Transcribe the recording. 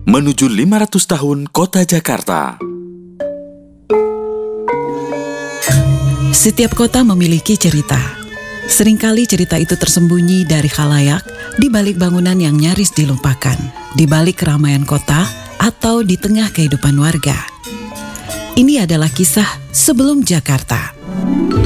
menuju 500 tahun Kota Jakarta. Setiap kota memiliki cerita. Seringkali cerita itu tersembunyi dari khalayak, di balik bangunan yang nyaris dilupakan, di balik keramaian kota, atau di tengah kehidupan warga. Ini adalah kisah sebelum Jakarta.